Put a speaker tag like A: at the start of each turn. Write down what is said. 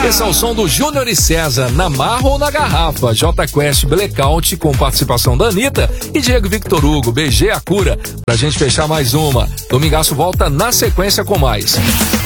A: Esse é o som do Júnior e César, na marra ou na garrafa. J Quest Blackout com participação da Anitta e Diego Victor Hugo, BG a cura. Pra gente fechar mais uma. Domingaço volta na sequência com mais.